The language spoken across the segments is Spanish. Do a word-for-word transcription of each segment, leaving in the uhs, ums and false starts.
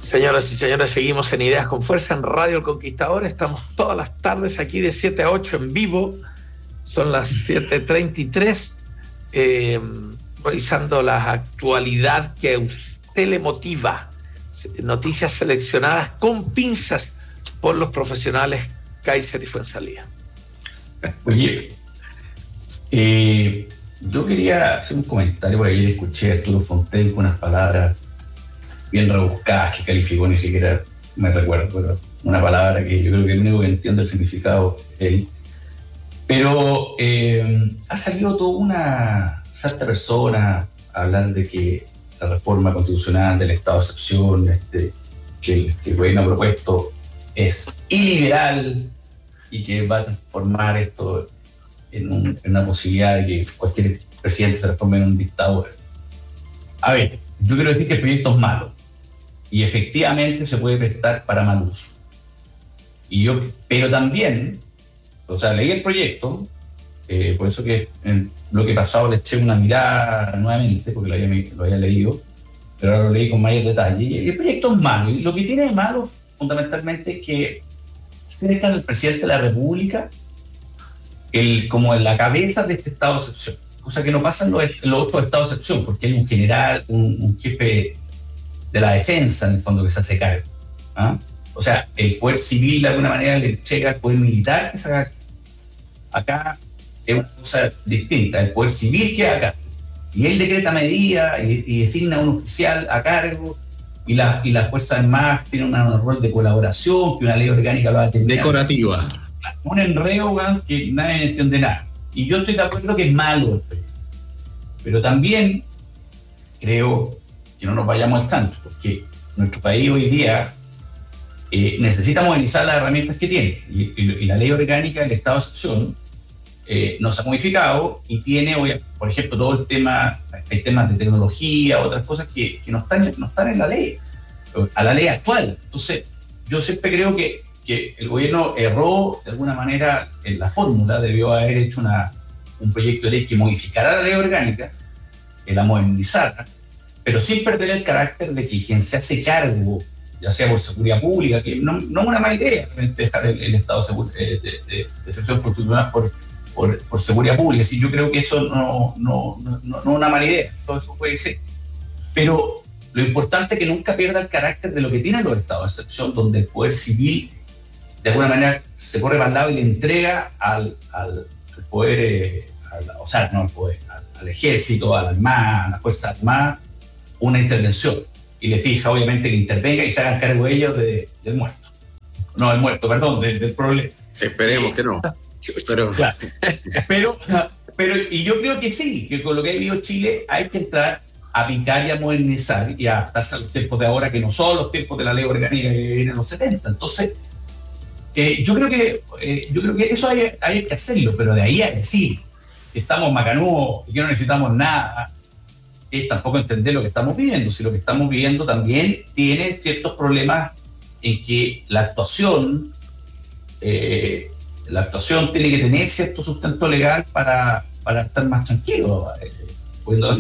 Señoras y señores, seguimos en Ideas con Fuerza en Radio El Conquistador. Estamos todas las tardes aquí de siete a ocho en vivo. Son las siete treinta y tres, eh, revisando la actualidad que a usted le motiva. Noticias seleccionadas con pinzas por los profesionales Kaiser y Fuenzalía. Oye, eh, yo quería hacer un comentario, porque ayer escuché a Arturo Fontaine con unas palabras bien rebuscadas que calificó, ni siquiera me recuerdo, pero una palabra que yo creo que el único que entiende el significado es él. Pero eh, ha salido toda una cierta persona a hablar de que la reforma constitucional del estado de excepción este, que, el, que el gobierno ha propuesto es iliberal y que va a transformar esto en, un, en una posibilidad de que cualquier presidente se transforme en un dictador. A ver, yo quiero decir que el proyecto es malo y efectivamente se puede prestar para mal uso. Y yo, pero también, o sea, leí el proyecto, eh, por eso que en lo que pasado le eché una mirada nuevamente, porque lo había, lo había leído, pero ahora lo leí con mayor detalle. Y el proyecto es malo, y lo que tiene de malo fundamentalmente es que cerca al presidente de la República el, como en la cabeza de este estado de excepción, cosa que no pasa en los, en los otros estados de excepción, porque hay un general, un, un jefe de la defensa, en el fondo, que se hace cargo. ¿Ah? O sea, el poder civil de alguna manera le llega al poder militar que se haga. Acá es una cosa distinta, el poder civil que acá. Y él decreta medidas y, y designa a un oficial a cargo, y, la, y las Fuerzas Armadas tienen un rol de colaboración, que una ley orgánica lo va a determinar. Decorativa. Un enredo, weón, que nadie entiende nada. Y yo estoy de acuerdo que es malo, pero también creo que no nos vayamos al chancho, porque nuestro país hoy día eh, necesita modernizar las herramientas que tiene, y, y, y la ley orgánica del estado de excepción eh, nos ha modificado y tiene, hoy, por ejemplo, todo el tema, hay temas de tecnología, otras cosas que, que no, están, no están en la ley, a la ley actual. Entonces, yo siempre creo que, que el gobierno erró de alguna manera en la fórmula, debió haber hecho una, un proyecto de ley que modificara la ley orgánica, que la modernizara, pero sin perder el carácter de que quien se hace cargo, ya sea por seguridad pública, que no, no es una mala idea dejar el, el estado de, de, de, de excepción constitucional por, por, por seguridad pública. Sí, yo creo que eso no, no, no, no, no es una mala idea, todo eso puede ser. Pero lo importante es que nunca pierda el carácter de lo que tienen los estados de excepción, donde el poder civil de alguna manera se corre para el lado y le entrega al, al, al poder, eh, al, o sea, no al poder, al, al ejército, a la armada, a las fuerzas armadas, una intervención, y le fija obviamente que intervenga y se hagan cargo ellos de, del muerto. No, del muerto, perdón, del, del problema. Esperemos eh, que no. Pero, claro. pero, pero, y yo creo que sí, que con lo que ha vivido Chile hay que entrar a picar y a modernizar y a adaptarse a los tiempos de ahora, que no son los tiempos de la ley orgánica que vienen en los setenta. Entonces, eh, yo creo que eh, yo creo que eso hay, hay que hacerlo, pero de ahí a decir que estamos macanudos y que no necesitamos nada, es tampoco entender lo que estamos viviendo. Si lo que estamos viviendo también tiene ciertos problemas en que la actuación, eh, la actuación tiene que tener cierto sustento legal para, para estar más tranquilo. Eh, bueno,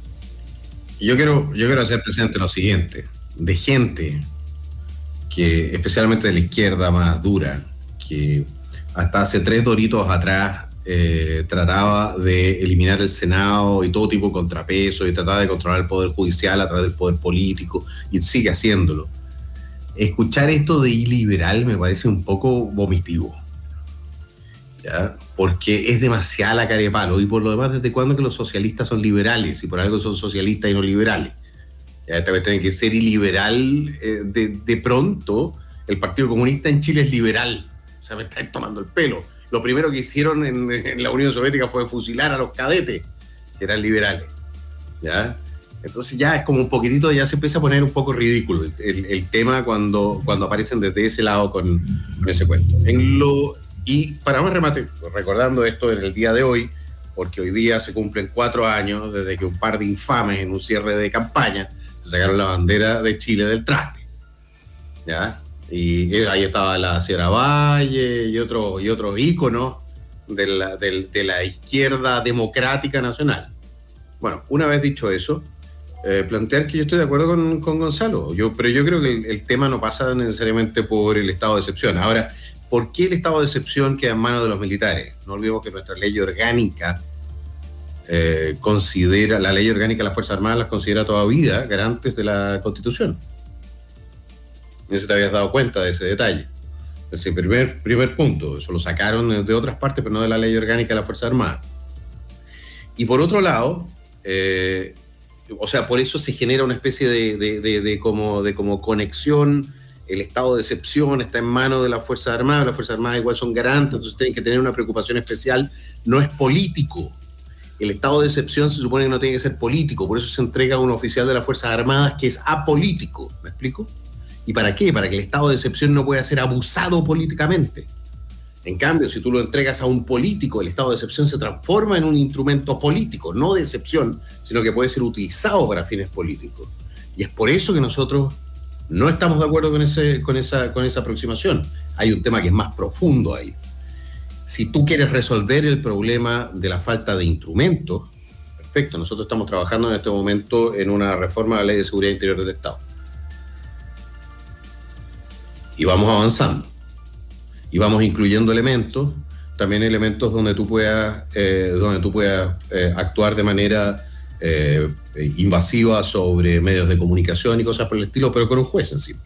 yo quiero, yo quiero hacer presente lo siguiente, de gente que, especialmente de la izquierda más dura, que hasta hace tres doritos atrás Eh, trataba de eliminar el Senado y todo tipo de contrapesos y trataba de controlar el poder judicial a través del poder político, y sigue haciéndolo. Escuchar esto de iliberal me parece un poco vomitivo, ¿ya? Porque es demasiada la cara de palo. Y por lo demás, ¿desde cuándo que los socialistas son liberales? Y por algo son socialistas y no liberales. Ya, esta vez tiene que ser iliberal. Eh, de, de pronto el Partido Comunista en Chile es liberal. O sea, me estáis tomando el pelo. Lo primero que hicieron en, en la Unión Soviética fue fusilar a los cadetes, que eran liberales, ¿ya? Entonces ya es como un poquitito, ya se empieza a poner un poco ridículo el, el, el tema cuando, cuando aparecen desde ese lado con, con ese cuento. En lo, y para más remate, recordando esto en el día de hoy, porque hoy día se cumplen cuatro años desde que un par de infames en un cierre de campaña se sacaron la bandera de Chile del traste, ¿ya? Y ahí estaba la señora Valle y, otro, y otros íconos de la, de, de la izquierda democrática nacional. Bueno, una vez dicho eso, eh, plantear que yo estoy de acuerdo con, con Gonzalo, yo, pero yo creo que el, el tema no pasa necesariamente por el estado de excepción. Ahora, ¿por qué el estado de excepción queda en manos de los militares? No olvidemos que nuestra ley orgánica eh, considera, la ley orgánica de las Fuerzas Armadas las considera toda vida garantes de la Constitución. No sé si te habías dado cuenta de ese detalle. Ese primer, primer punto, eso lo sacaron de otras partes, pero no de la ley orgánica de las Fuerzas Armadas. Y por otro lado, eh, o sea, por eso se genera una especie de, de, de, de, como, de como conexión. El estado de excepción está en manos de las Fuerzas Armadas, las Fuerzas Armadas igual son garantes, entonces tienen que tener una preocupación especial. No es político. El estado de excepción se supone que no tiene que ser político, por eso se entrega a un oficial de las Fuerzas Armadas que es apolítico. ¿Me explico? ¿Y para qué? Para que el estado de excepción no pueda ser abusado políticamente. En cambio, si tú lo entregas a un político, el estado de excepción se transforma en un instrumento político, no de excepción, sino que puede ser utilizado para fines políticos. Y es por eso que nosotros no estamos de acuerdo con, ese, con, esa, con esa aproximación. Hay un tema que es más profundo ahí. Si tú quieres resolver el problema de la falta de instrumentos, perfecto, nosotros estamos trabajando en este momento en una reforma de la Ley de Seguridad Interior del Estado. Y vamos avanzando. Y vamos incluyendo elementos, también elementos donde tú puedas, eh, donde tú puedas eh, actuar de manera eh, invasiva sobre medios de comunicación y cosas por el estilo, pero con un juez encima.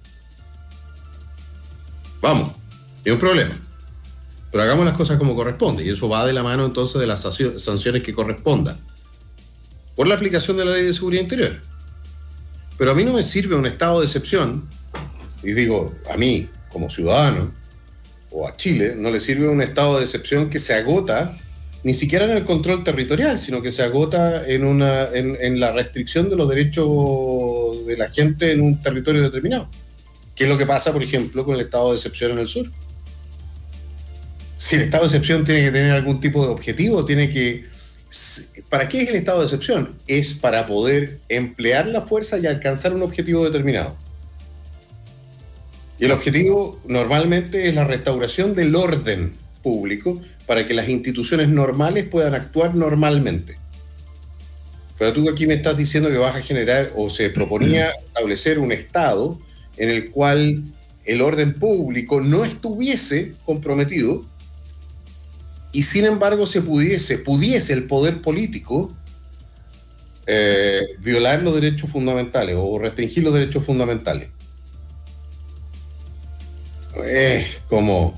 Vamos, ni un problema. Pero hagamos las cosas como corresponde, y eso va de la mano entonces de las sanciones que correspondan por la aplicación de la Ley de Seguridad Interior. Pero a mí no me sirve un estado de excepción, y digo, a mí, como ciudadano, o a Chile, no le sirve un estado de excepción que se agota ni siquiera en el control territorial, sino que se agota en, una, en, en la restricción de los derechos de la gente en un territorio determinado. ¿Qué es lo que pasa, por ejemplo, con el estado de excepción en el sur? Si el estado de excepción tiene que tener algún tipo de objetivo, tiene que... ¿Para qué es el estado de excepción? Es para poder emplear la fuerza y alcanzar un objetivo determinado. Y el objetivo normalmente es la restauración del orden público para que las instituciones normales puedan actuar normalmente. Pero tú aquí me estás diciendo que vas a generar, o se proponía establecer un estado en el cual el orden público no estuviese comprometido y sin embargo se pudiese, pudiese el poder político eh, violar los derechos fundamentales o restringir los derechos fundamentales. Es como...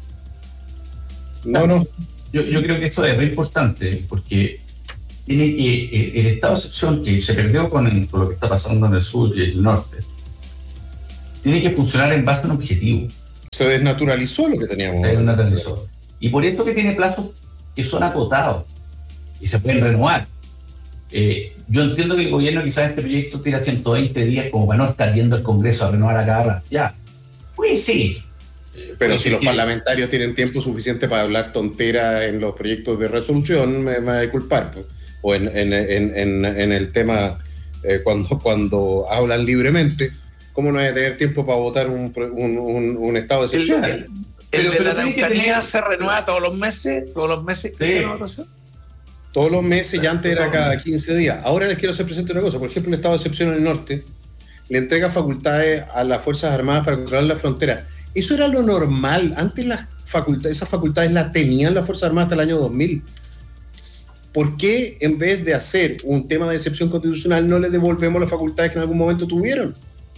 No, no. Yo, yo creo que eso es muy importante porque tiene que, el estado de excepción que se perdió con, el, con lo que está pasando en el sur y el norte, tiene que funcionar en base a un objetivo. Se desnaturalizó lo que teníamos. Se desnaturalizó. Y por esto que tiene plazos que son acotados y se pueden renovar. Eh, yo entiendo que el gobierno quizás este proyecto tira ciento veinte días como para no estar yendo al Congreso a renovar a cada rato. Ya, pues sí. Pero si los parlamentarios tienen tiempo suficiente para hablar tonteras en los proyectos de resolución, me, me va a disculpar. Pues. O en, en, en, en, en el tema, eh, cuando, cuando hablan libremente, ¿cómo no hay que tener tiempo para votar un, un, un, un estado de excepción? El, el, el de la Araucanía se renueva todos los meses, todos los meses. Sí. Todos los meses, ya antes era cada quince días. Ahora les quiero hacer presente una cosa. Por ejemplo, el estado de excepción en el norte le entrega facultades a las Fuerzas Armadas para controlar la frontera. Eso era lo normal. Antes las facultades, esas facultades las tenían las Fuerzas Armadas hasta el año dos mil. ¿Por qué en vez de hacer un tema de excepción constitucional no les devolvemos las facultades que en algún momento tuvieron?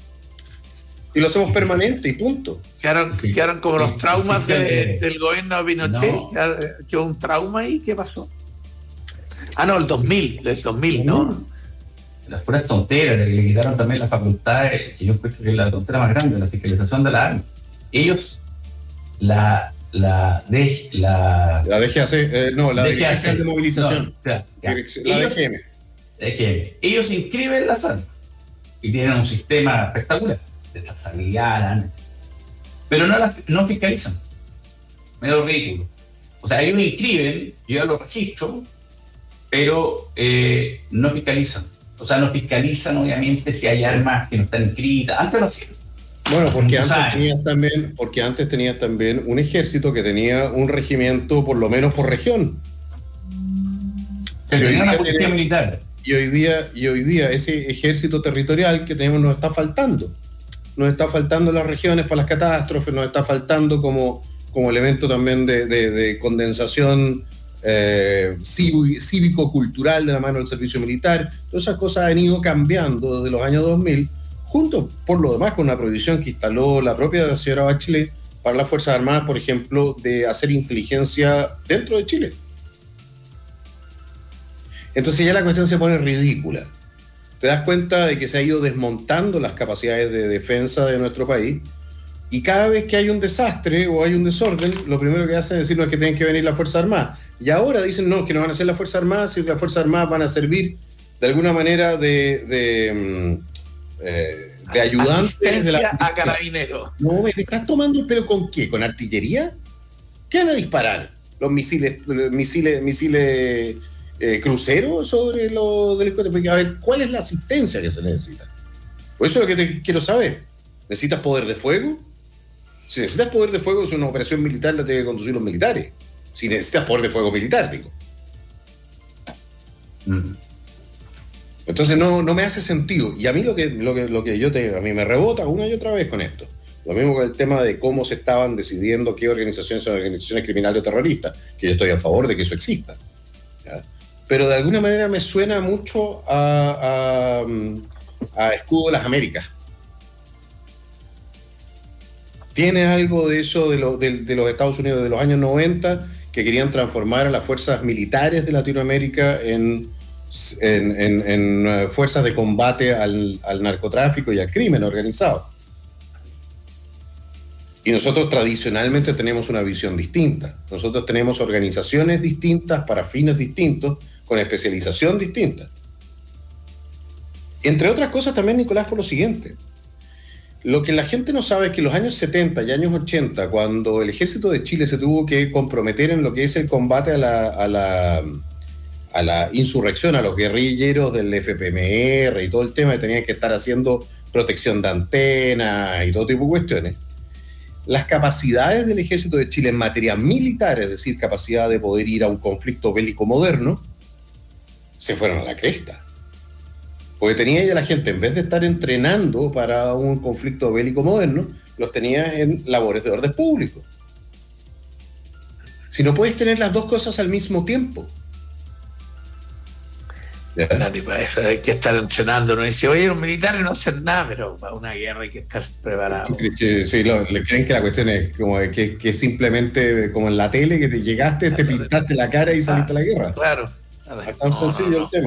Y lo hacemos permanente y punto. Quedaron, quedaron como los traumas de, del gobierno de Pinochet. No. Quedó un trauma ahí. ¿Qué pasó? Ah, no, el dos mil. El dos mil, ¿no? Las puras tonteras, le, le quitaron también las facultades, que yo creo que es la tontera más grande, la fiscalización de la arma. Ellos la la de, la, la D G A C, eh, no, la Dirección General de Movilización, no, ya, ya. Dirección, la ellos, D G M. D G M. Ellos inscriben las armas y tienen un sistema espectacular de trazabilidad, pero no las no fiscalizan. Medio ridículo. O sea, ellos inscriben, yo ya lo registro, pero eh, no fiscalizan. O sea, no fiscalizan obviamente si hay armas que no están inscritas. Antes lo hacían. Bueno, porque antes, tenías también, porque antes tenías también un ejército que tenía un regimiento por lo menos por región. Pero tenía una policía tiene, militar. y hoy día, y hoy día ese ejército territorial que tenemos nos está faltando. Nos está faltando las regiones para las catástrofes, nos está faltando como, como elemento también de, de, de condensación eh, cívico-cultural de la mano del servicio militar. Todas esas cosas han ido cambiando desde los años dos mil, junto, por lo demás, con una prohibición que instaló la propia señora Bachelet para las Fuerzas Armadas, por ejemplo, de hacer inteligencia dentro de Chile. Entonces ya la cuestión se pone ridícula. Te das cuenta de que se ha ido desmontando las capacidades de defensa de nuestro país, y cada vez que hay un desastre o hay un desorden, lo primero que hacen es decirnos que tienen que venir las Fuerzas Armadas. Y ahora dicen, no, que no van a ser las Fuerzas Armadas, sino que las Fuerzas Armadas van a servir de alguna manera de, de, eh, de ayudantes de la a Carabineros. No, ¿me estás tomando el pelo con qué? ¿Con artillería? ¿Qué van a disparar? ¿Los misiles, misiles, misiles eh, cruceros sobre los delincuentes? Porque, a ver, ¿cuál es la asistencia que se necesita? Por eso es lo que te quiero saber. ¿Necesitas poder de fuego? Si necesitas poder de fuego, es una operación militar, la tienen que conducir los militares. Si necesitas poder de fuego militar, digo. Mm. Entonces no, no me hace sentido. Y a mí lo que, lo que, lo que yo te, a mí me rebota una y otra vez con esto. Lo mismo con el tema de cómo se estaban decidiendo qué organizaciones son organizaciones criminales o terroristas, que yo estoy a favor de que eso exista. ¿Ya? Pero de alguna manera me suena mucho a, a, a Escudo de las Américas. Tiene algo de eso de, lo, de, de los Estados Unidos de los años noventa, que querían transformar a las fuerzas militares de Latinoamérica en, en, en, en fuerzas de combate al, al narcotráfico y al crimen organizado. Y nosotros tradicionalmente tenemos una visión distinta. Nosotros tenemos organizaciones distintas para fines distintos, con especialización distinta. Entre otras cosas también, Nicolás, por lo siguiente. Lo que la gente no sabe es que en los años setenta y años ochenta, cuando el ejército de Chile se tuvo que comprometer en lo que es el combate a la, a la, a la insurrección, a los guerrilleros del F P M R y todo el tema, que tenían que estar haciendo protección de antenas y todo tipo de cuestiones, las capacidades del ejército de Chile en materia militar, es decir, capacidad de poder ir a un conflicto bélico moderno, se fueron a la cresta. Porque tenía ya la gente, en vez de estar entrenando para un conflicto bélico moderno, los tenía en labores de orden público. Si no puedes tener las dos cosas al mismo tiempo. Nadie para eso hay que estar entrenando. No dice, oye, los militares no hacen nada, pero para una guerra hay que estar preparado. Que, sí, lo, le creen que la cuestión es como que, que simplemente como en la tele, que te llegaste, te pintaste la cara y saliste ah, a la guerra. Claro. Es tan no, sencillo no, no. el tema.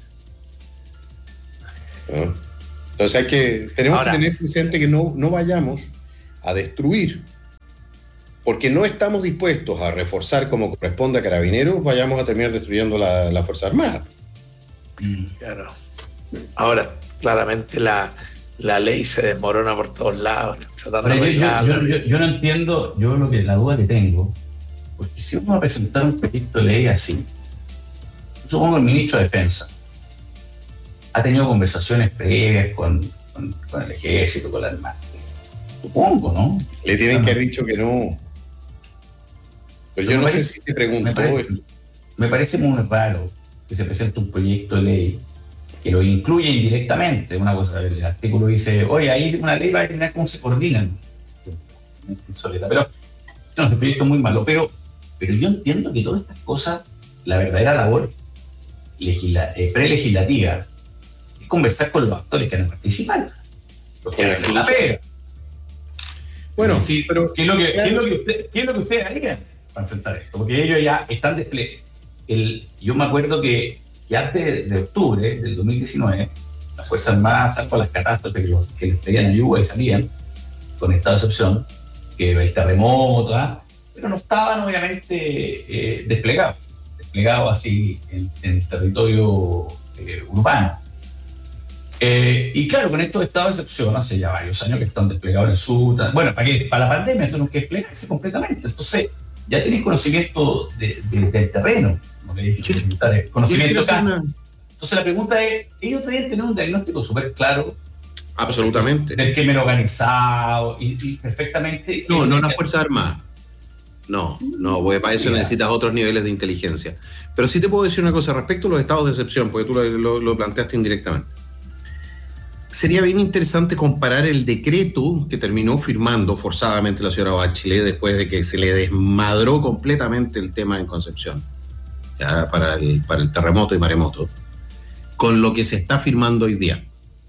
¿no? Entonces hay que, tenemos Ahora, que tener presente que no, no vayamos a destruir, porque no estamos dispuestos a reforzar como corresponde a Carabineros, vayamos a terminar destruyendo la, la Fuerza Armada. Claro. Ahora, claramente la, la ley se desmorona por todos lados. Yo, yo, yo, yo no entiendo, yo lo que la duda que tengo, porque si vamos a presentar un proyecto de ley así, supongo que el ministro de Defensa ha tenido conversaciones previas con, con, con el ejército, con la armada. Supongo, ¿no? Le tienen que haber dicho que no. Pero, Pero yo no parece, sé si te preguntó me parece, esto. Me parece muy raro que se presente un proyecto de ley que lo incluye indirectamente. Una cosa, el artículo dice, oye, ahí una ley va a determinar cómo se coordinan. Insolita. Pero no, ese proyecto es muy malo. Pero, pero yo entiendo que todas estas cosas, la verdadera labor legisla, eh, prelegislativa, es conversar con los actores que van a participar. Los que hacen la pega. Bueno, sí, pero ¿qué es lo que, ¿qué es lo que, usted, ¿qué es lo que ustedes harían para enfrentar esto? Porque ellos ya están desplegados. El, yo me acuerdo que, que antes de, de octubre del dos mil diecinueve, las Fuerzas Armadas, salvo las catástrofes que, que les pedían ayuda y salían con estado de excepción, que hay terremotos, ¿ah? Pero no estaban obviamente eh, desplegados, desplegados así en, en el territorio eh, urbano. Eh, y claro, con estos estados de excepción, hace ya varios años que están desplegados en el sur. Bueno, para, que, para la pandemia tuvieron que desplegarse completamente. Entonces, ya tienen conocimiento de, de, del terreno. Conocimiento acá. Entonces la pregunta es, ellos deben tener un diagnóstico súper claro. Absolutamente. Del crimen organizado y, y perfectamente. No, no las Fuerzas Armadas. No, no, porque para eso Sí, necesitas otros niveles de inteligencia. Pero sí te puedo decir una cosa respecto a los estados de excepción, porque tú lo, lo, lo planteaste indirectamente. Sería bien interesante comparar el decreto que terminó firmando forzadamente la señora Bachelet después de que se le desmadró completamente el tema en Concepción, ya, para, el, para el terremoto y maremoto, con lo que se está firmando hoy día,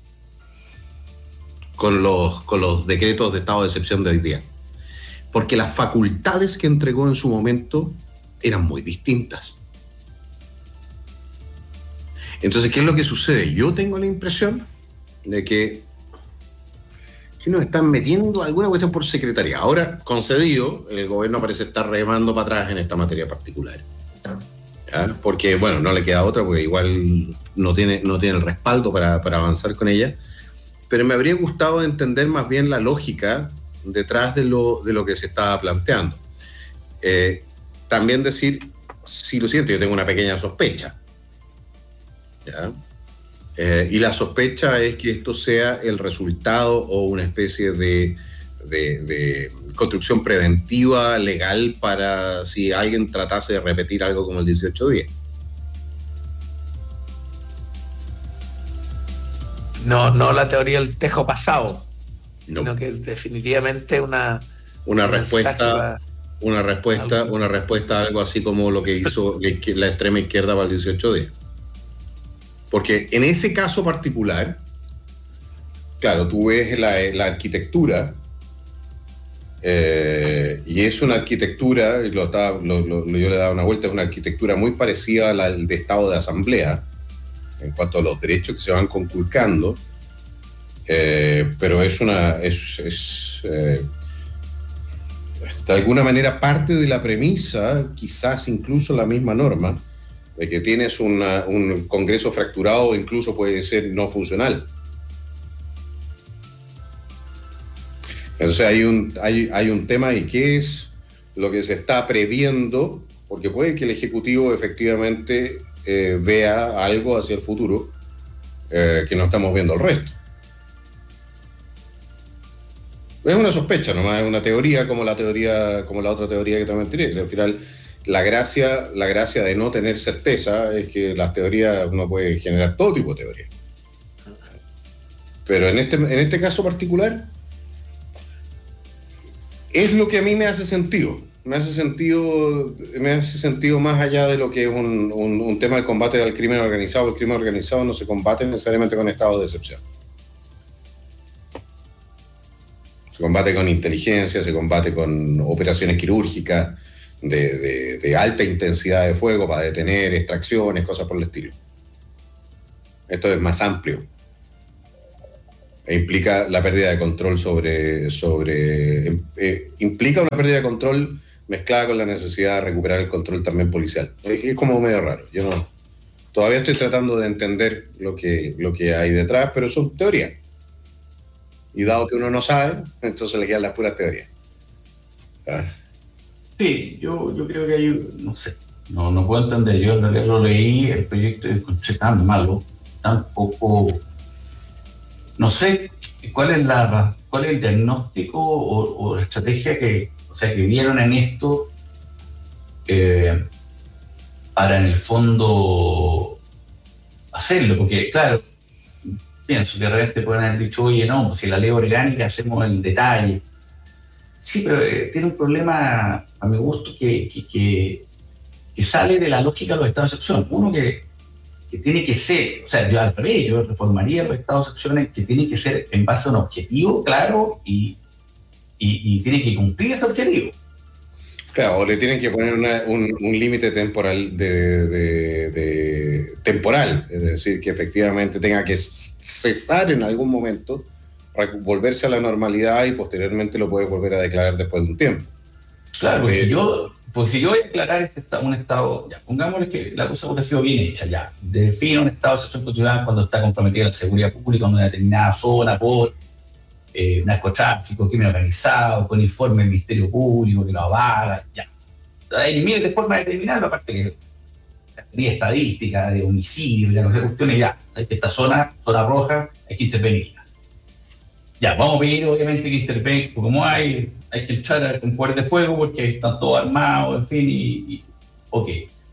con los, con los decretos de estado de excepción de hoy día. Porque las facultades que entregó en su momento eran muy distintas. Entonces, ¿qué es lo que sucede? Yo tengo la impresión de que, que nos están metiendo alguna cuestión por secretaría. Ahora, concedido, el gobierno parece estar remando para atrás en esta materia particular. ¿Ya? Porque, bueno, no le queda otra, porque igual no tiene, no tiene el respaldo para, para avanzar con ella. Pero me habría gustado entender más bien la lógica detrás de lo, de lo que se estaba planteando. Eh, también decir, si lo siento, yo tengo una pequeña sospecha. ¿Ya? Eh, y la sospecha es que esto sea el resultado o una especie de, de, de construcción preventiva legal para si alguien tratase de repetir algo como el dieciocho diez. No, no la teoría del tejo pasado, No. sino que definitivamente una, Una un respuesta, mensaje una respuesta, algo. una respuesta a algo así como lo que hizo la extrema izquierda para el dieciocho diez. Porque en ese caso particular, claro, tú ves la, la arquitectura, eh, y es una arquitectura, y lo, estaba, lo, lo, yo le he dado una vuelta, es una arquitectura muy parecida a la de Estado de Asamblea, en cuanto a los derechos que se van conculcando, eh, pero es una, es, es eh, de alguna manera parte de la premisa, quizás incluso la misma norma, de que tienes una, un Congreso fracturado, incluso puede ser no funcional. Entonces hay un, hay, hay un tema ahí, que es lo que se está previendo, porque puede que el Ejecutivo efectivamente eh, vea algo hacia el futuro eh, que no estamos viendo el resto. Es una sospecha, nomás es una teoría como la teoría, como la otra teoría que también tiré. Al final, la gracia, la gracia de no tener certeza es que las teorías, uno puede generar todo tipo de teorías. Pero en este, en este caso particular, es lo que a mí me hace sentido. Me hace sentido, me hace sentido más allá de lo que es un, un, un tema del combate al crimen organizado. El crimen organizado no se combate necesariamente con estados de excepción. Se combate con inteligencia, se combate con operaciones quirúrgicas de, de, de alta intensidad de fuego para detener extracciones, cosas por el estilo. Esto es más amplio. E implica la pérdida de control sobre... sobre eh, implica una pérdida de control mezclada con la necesidad de recuperar el control también policial. Es, es como medio raro. Yo no... Todavía estoy tratando de entender lo que, lo que hay detrás, pero son teorías. Y dado que uno no sabe, entonces le quedan las puras teorías. Ah. Sí, yo, yo creo que hay, no sé, no, no puedo entender. Yo en realidad lo leí, el proyecto y encontré tan malo, tan poco. No sé cuál es la cuál es el diagnóstico o, o la estrategia que, o sea, que vieron en esto eh, para en el fondo hacerlo, porque claro, pienso que de repente pueden haber dicho, oye, no, si la ley orgánica hacemos el detalle. Sí, pero eh, tiene un problema, a mi gusto, que, que, que, que sale de la lógica de los estados de excepción. Uno que, que tiene que ser, o sea, yo al revés, yo reformaría los estados de excepción que tienen que ser en base a un objetivo claro y, y, y tienen que cumplir ese objetivo. Claro, o le tienen que poner una, un, un límite temporal de, de, de, temporal, es decir, que efectivamente tenga que cesar en algún momento, volverse a la normalidad y posteriormente lo puede volver a declarar después de un tiempo. Claro, porque eh, si yo, porque si yo voy a declarar este estado, un estado, ya, pongámosle que la cosa ha sido bien hecha, ya, define un estado de excepción constitucional cuando está comprometida la seguridad pública en una determinada zona por eh, narcotráfico, crimen organizado, con informe del Ministerio Público que lo avala, ya. Hay miles de formas de determinarlo, aparte que la estadística de homicidio, ya no sé cuestiones, ya, hay que esta zona, zona roja, hay que intervenirla. Ya, vamos a pedir obviamente que intervenga, como hay, hay que echar con poder de fuego porque están todos armados, en fin, y, y ok.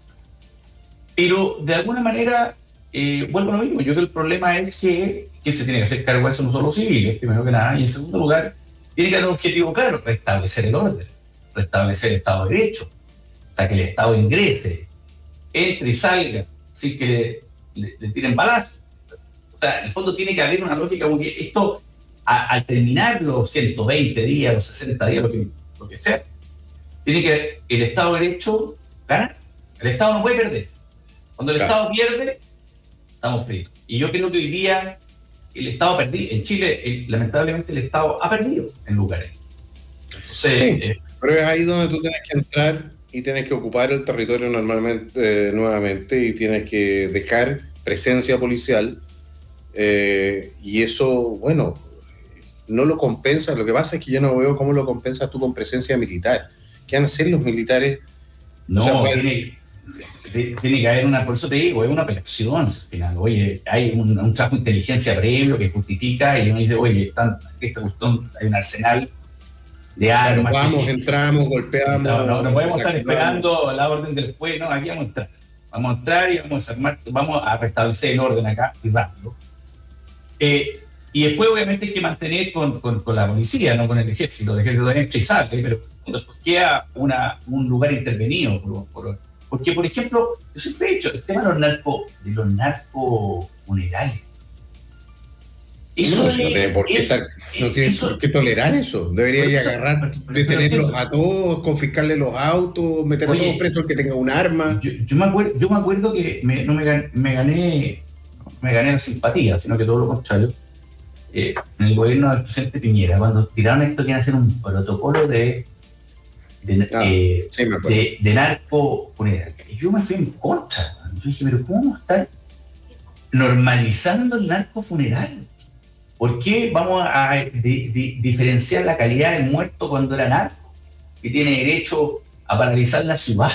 Pero de alguna manera, eh, vuelvo a lo mismo, yo creo que el problema es que, que se tiene que hacer cargo de eso no solo los civiles, primero que nada, y en segundo lugar, tiene que haber un objetivo claro, restablecer el orden, restablecer el Estado de Derecho, hasta que el Estado ingrese, entre y salga, sin que le, le, le tiren balazos. O sea, en el fondo tiene que haber una lógica como que esto, a, al terminar los ciento veinte días, los sesenta días, lo que, lo que sea, tiene que el Estado de Derecho ganar. El Estado no puede perder. Cuando el claro. Estado pierde, estamos fritos. Y yo creo que hoy día el Estado ha perdido. En Chile, el, lamentablemente, el Estado ha perdido en lugares. Entonces, sí, eh, pero es ahí donde tú tienes que entrar y tienes que ocupar el territorio normalmente, eh, nuevamente, y tienes que dejar presencia policial. Eh, y eso, bueno, no lo compensa. Lo que pasa es que yo no veo cómo lo compensas tú con presencia militar. ¿Qué van a hacer los militares? No, o sea, bueno, tiene, tiene que haber una, por eso te digo, es una operación al final. Oye, hay un, un trabajo de inteligencia previo que justifica y uno dice, oye, están, esta cuestión, hay un arsenal de armas. Vamos, que, entramos, golpeamos. No, no, no podemos estar esperando la orden del juez, no, aquí vamos a entrar. Vamos a entrar y vamos a, desarmar, vamos a restablecer el orden acá y rápido. Eh, y después obviamente hay que mantener con, con, con la policía, no con el ejército. El ejército entra y sale, pero después queda una, un lugar intervenido. Por, por, porque, por ejemplo, yo siempre he dicho, el tema de los narcos, de los narcos funerales. Eso no, es, no tiene, por qué, estar, no tiene eso, por qué tolerar eso. Debería eso, agarrar, pero, pero, detenerlos pero, a todos, confiscarle los autos, meter oye, a todos presos el que tenga un arma. Yo, yo, me, acuerdo, yo me acuerdo que me, no me, gané, me gané me gané la simpatía, sino que todo lo contrario. Eh, en el gobierno del presidente Piñera, cuando tiraron esto, que iban a hacer un protocolo de de, ah, eh, sí, de, de narco funeral. Y yo me fui en contra. Yo dije, pero ¿cómo están normalizando el narco funeral? ¿Por qué vamos a de, de, diferenciar la calidad del muerto cuando era narco, que tiene derecho a paralizar la ciudad?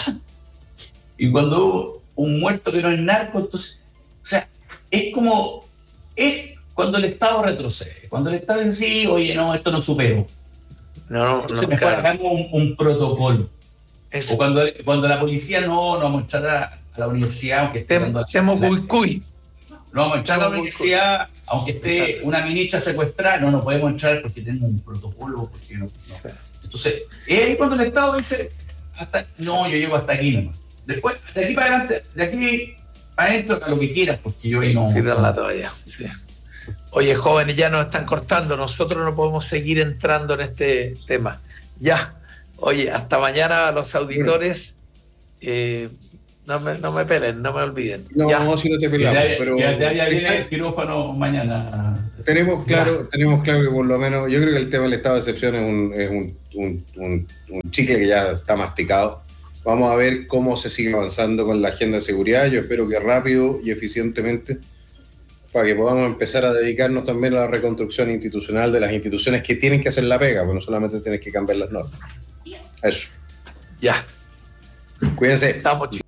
Y cuando un muerto que no es narco, entonces, o sea, es como, es cuando el Estado retrocede, cuando el Estado dice, sí, oye, no, esto no superó. No, no, entonces no, mejor claro. hagamos un, un protocolo. Eso. O cuando, cuando la policía no, no vamos a entrar a, a la universidad, aunque esté dando Temo cuy cuy. No vamos a entrar a la universidad, aunque esté una ministra secuestrada, no, no podemos entrar porque tenemos un protocolo, porque no, no. Entonces, es ahí cuando el Estado dice, hasta, no, yo llego hasta aquí nomás. Después, de aquí para adelante, de aquí para adentro, a lo que quieras, porque yo ahí no... Sí, dan la toalla. Sí. Oye, jóvenes, ya nos están cortando, nosotros no podemos seguir entrando en este tema. Ya, oye, hasta mañana a los auditores, eh, no, me, no me pelen, no me olviden. No, ya. no, si no te pelamos, que pero... Que te haya bien el quirófano mañana. Tenemos claro, tenemos claro que por lo menos, yo creo que el tema del estado de excepción es un, es un, un, un, un chicle que ya está masticado. Vamos a ver cómo se sigue avanzando con la agenda de seguridad. Yo espero que rápido y eficientemente, para que podamos empezar a dedicarnos también a la reconstrucción institucional de las instituciones que tienen que hacer la pega, porque no solamente tienes que cambiar las normas. Eso. Ya. Cuídense. Estamos chicos.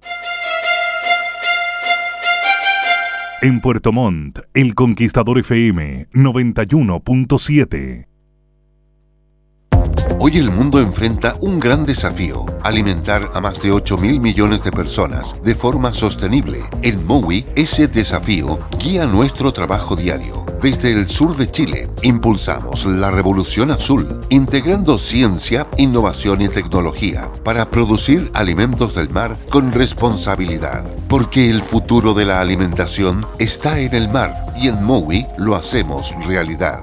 En Puerto Montt, El Conquistador F M noventa y uno punto siete. Hoy el mundo enfrenta un gran desafío: alimentar a más de ocho mil millones de personas de forma sostenible. En Mowi, ese desafío guía nuestro trabajo diario. Desde el sur de Chile, impulsamos la revolución azul, integrando ciencia, innovación y tecnología para producir alimentos del mar con responsabilidad. Porque el futuro de la alimentación está en el mar y en Mowi lo hacemos realidad.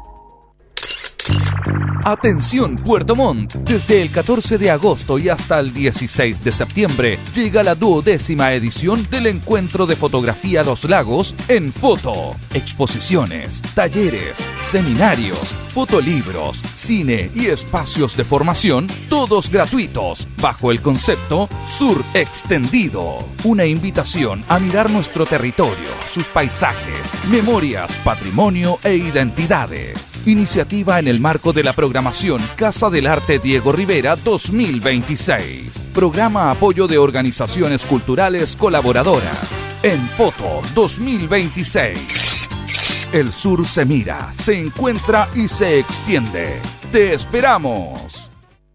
Atención Puerto Montt, desde el catorce de agosto y hasta el dieciséis de septiembre llega la duodécima edición del Encuentro de Fotografía Los Lagos en Foto. Exposiciones, talleres, seminarios, fotolibros, cine y espacios de formación, todos gratuitos, bajo el concepto Sur Extendido. Una invitación a mirar nuestro territorio, sus paisajes, memorias, patrimonio e identidades. Iniciativa en el marco de la programación Casa del Arte Diego Rivera dos mil veintiséis. Programa apoyo de organizaciones culturales colaboradoras. En Foto dos mil veintiséis. El sur se mira, se encuentra y se extiende. ¡Te esperamos!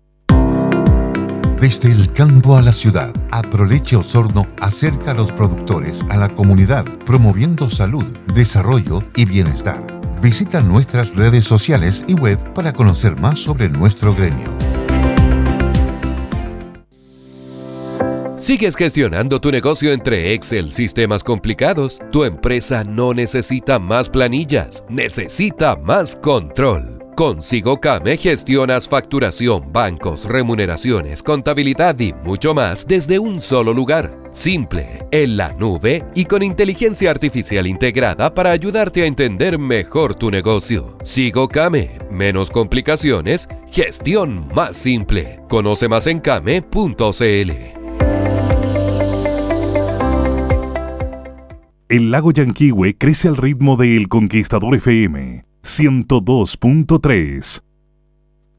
Desde el campo a la ciudad, Aproleche Osorno acerca a los productores a la comunidad, promoviendo salud, desarrollo y bienestar. Visita nuestras redes sociales y web para conocer más sobre nuestro gremio. ¿Sigues gestionando tu negocio entre Excel, sistemas complicados? Tu empresa no necesita más planillas, necesita más control. Con SigoCame gestionas facturación, bancos, remuneraciones, contabilidad y mucho más desde un solo lugar. Simple, en la nube y con inteligencia artificial integrada para ayudarte a entender mejor tu negocio. SigoCame, menos complicaciones, gestión más simple. Conoce más en came punto cl. El lago Yanquihue crece al ritmo de El Conquistador F M ciento dos punto tres.